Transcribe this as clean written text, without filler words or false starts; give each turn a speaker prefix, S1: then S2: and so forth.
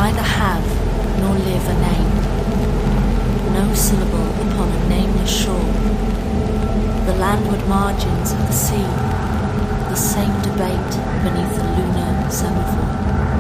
S1: neither have nor live a name, no syllable upon a nameless shore, the landward margins of the sea, the same debate beneath the lunar semaphore.